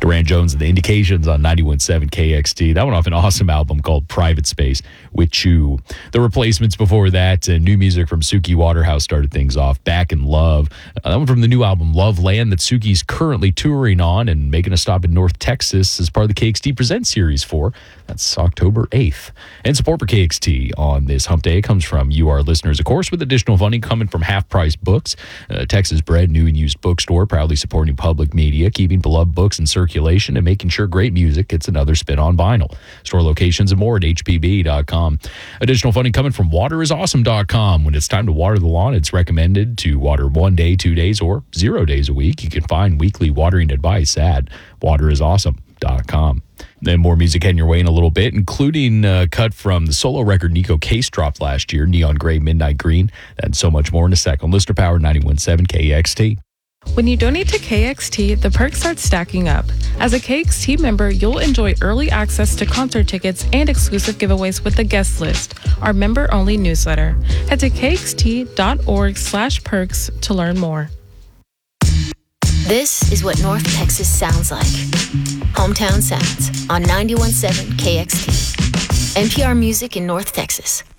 Grant Jones and the Indications on 91.7 KXT. That went off an awesome album called Private Space with Chew. The Replacements before that, and new music from Suki Waterhouse started things off. Back in Love. That one from the new album Love Land that Suki's currently touring on and making a stop in North Texas as part of the KXT Presents Series 4. That's October 8th. And support for KXT on this hump day comes from you, our listeners, of course, with additional funding coming from Half Price Books, Texas bred new and used bookstore, proudly supporting public media, keeping beloved books in circulation, and making sure great music gets another spin on vinyl. Store locations and more at hpb.com. Additional funding coming from waterisawesome.com. When it's time to water the lawn, it's recommended to water 1 day, 2 days, or 0 days a week. You can find weekly watering advice at waterisawesome.com. Then more music heading your way in a little bit, including a cut from the solo record Nico Case dropped last year, Neon Gray, Midnight Green, and so much more in a second. Listener Power 91.7 KXT. When you donate to KXT, the perks start stacking up. As a KXT member, you'll enjoy early access to concert tickets and exclusive giveaways with the guest list, our member-only newsletter. Head to kxt.org/perks to learn more. This is what North Texas sounds like. Hometown Sounds on 91.7 KXT. NPR Music in North Texas.